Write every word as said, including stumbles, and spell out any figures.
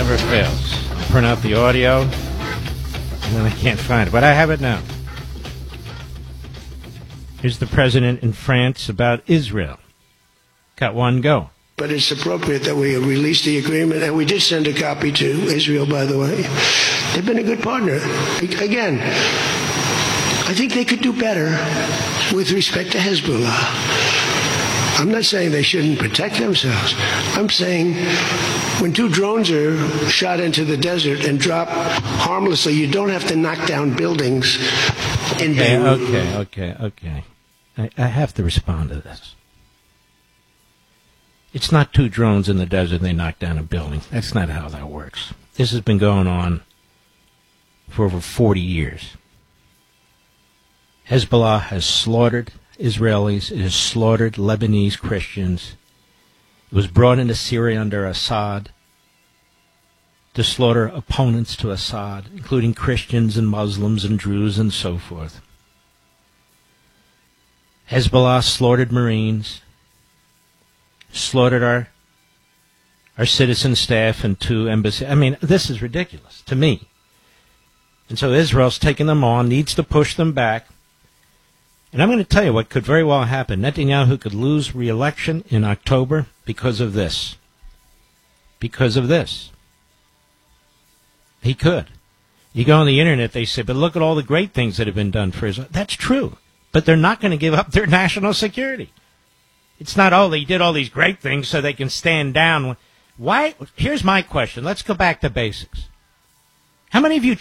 never fails. I print out the audio, and then I can't find it, but I have it now. Here's the president in France about Israel. Got one, go. But it's appropriate that we release the agreement, and we did send a copy to Israel, by the way. They've been a good partner. Again, I think they could do better with respect to Hezbollah. I'm not saying they shouldn't protect themselves. I'm saying when two drones are shot into the desert and drop harmlessly, you don't have to knock down buildings in Okay, Beirut. okay, okay, okay. I, I have to respond to this. It's not two drones in the desert and they knock down a building. That's not how that works. This has been going on for over forty years. Hezbollah has slaughtered Israelis. It has slaughtered Lebanese Christians. It was brought into Syria under Assad to slaughter opponents to Assad, including Christians and Muslims and Druze and so forth. Hezbollah slaughtered Marines, slaughtered our our citizen staff and two embassies. I mean, this is ridiculous to me. And so Israel's taking them on, needs to push them back. And I'm going to tell you what could very well happen. Netanyahu could lose re-election in October because of this. Because of this. He could. You go on the internet, they say, but look at all the great things that have been done for Israel. That's true. But they're not going to give up their national security. It's not, oh, they did all these great things so they can stand down. Why? Here's my question. Let's go back to basics. How many of you